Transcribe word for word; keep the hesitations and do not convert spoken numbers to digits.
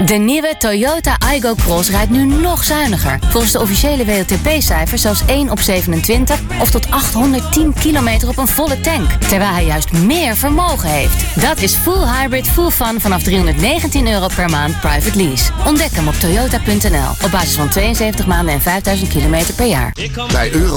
De nieuwe Toyota Aygo Cross rijdt nu nog zuiniger. Volgens de officiële W L T P-cijfers zelfs één op zevenentwintig... of tot achthonderdtien kilometer op een volle tank. Terwijl hij juist meer vermogen heeft. Dat is full hybrid, full fun vanaf driehonderdnegentien euro per maand private lease. Ontdek hem op toyota punt n l. Op basis van tweeënzeventig maanden en vijfduizend kilometer per jaar. Bij Euro